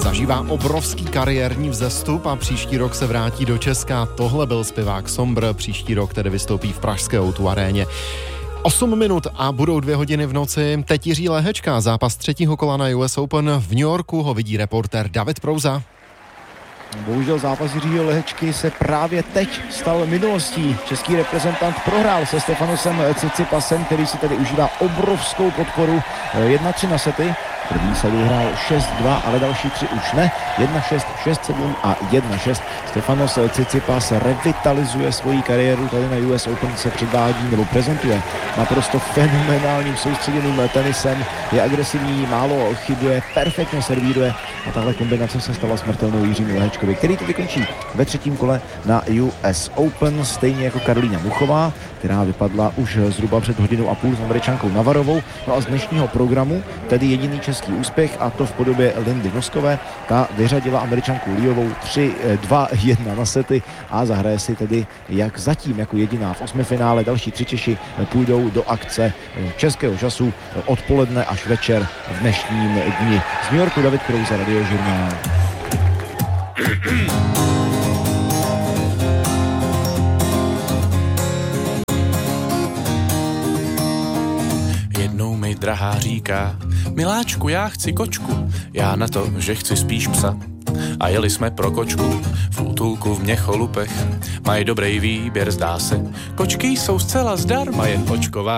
Zažívá obrovský kariérní vzestup a příští rok se vrátí do Česka. Tohle byl zpěvák Sombr, příští rok tedy vystoupí v pražské O2 aréně. 8 minut a budou 2 hodiny v noci. Teď Jiří Lehečka, zápas 3. kola na US Open v New Yorku ho vidí reportér David Prouza. Bohužel zápas Jiřího Lehečky se právě teď stal minulostí. Český reprezentant prohrál se Stefanosem Tsitsipasem, který si tedy užívá obrovskou podporu. 1-3 na sety. První set vyhrál 6-2, ale další 3 už ne. 1-6, 6-7 a 1-6. Stefanos Tsitsipas revitalizuje svoji kariéru. Tady na US Open se předvádí nebo prezentuje naprosto fenomenálním soustředěným tenisem. Je agresivní, málo chybuje, perfektně servíruje a tahle kombinace se stala smrtelnou Jiřímu Lehečkovi, který to vykončí ve 3. kole na US Open, stejně jako Karolína Muchová, která vypadla už zhruba před hodinou a půl s Američankou Navarovou. No a z dnešního programu tedy jediný český úspěch, a to v podobě Lindy Noskové. Ta vyřadila Američanku Liovou 3-2-1 na sety a zahraje si tedy jak zatím jako jediná v 8. finále. Další 3 Češi půjdou do akce českého času odpoledne až večer v dnešním dni. Z New Yorku David Prouza, Radiožurnál. Jednou mi drahá říká: miláčku, já chci kočku, já na to, že chci spíš psa. A jeli jsme pro kočku v útulku v Měcholupech. Mají dobrý výběr, zdá se. Kočky jsou zcela zdarma, jen očková